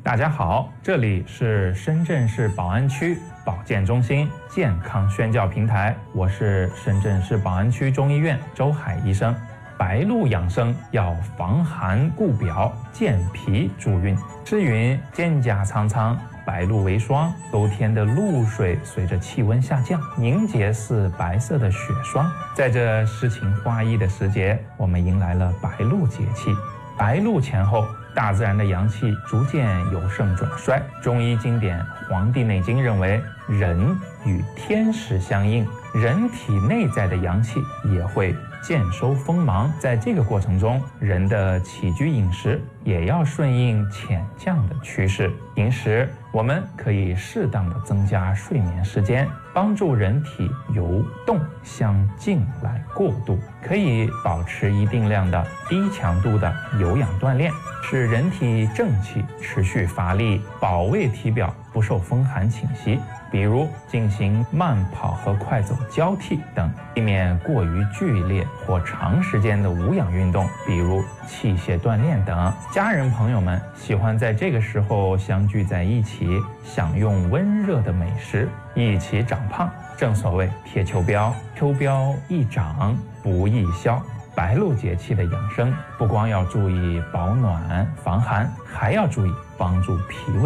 大家好，这里是深圳市宝安区保健中心健康宣教平台，我是深圳市宝安区中医院周海医生。白露养生要防寒固表，健脾助运。诗云：蒹葭苍苍，白露为霜。秋天的露水随着气温下降，凝结似白色的雪霜。在这诗情画意的时节，我们迎来了白露节气。白露前后，大自然的阳气逐渐由盛转衰。中医经典《黄帝内经》认为，人与天时相应，人体内在的阳气也会渐收锋芒。在这个过程中，人的起居饮食也要顺应潜降的趋势。平时我们可以适当的增加睡眠时间，帮助人体由动向静来过渡。可以保持一定量的低强度的有氧锻炼，使人体正气持续发力，保卫体表不受风寒侵袭。比如进行慢跑和快走交替等，避免过于剧烈或长时间的无氧运动，比如器械锻炼等。家人朋友们喜欢在这个时候相聚在一起，享用温热的美食，一起长胖。正所谓贴秋膘，秋膘易长不易消。白露节气的养生，不光要注意保暖防寒，还要注意帮助脾胃